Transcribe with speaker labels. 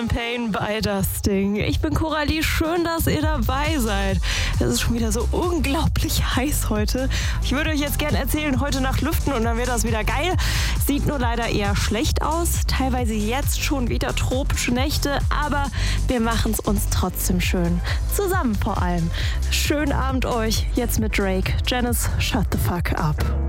Speaker 1: Pain by Dusting. Ich bin Coralie, schön, dass ihr dabei seid. Es ist schon wieder so unglaublich heiß heute. Ich würde euch jetzt gerne erzählen, heute Nacht lüften und dann wird das wieder geil. Sieht nur leider eher schlecht aus. Teilweise jetzt schon wieder tropische Nächte, aber wir machen es uns trotzdem schön. Zusammen vor allem. Schönen Abend euch. Jetzt mit Drake. Janice, shut the fuck up.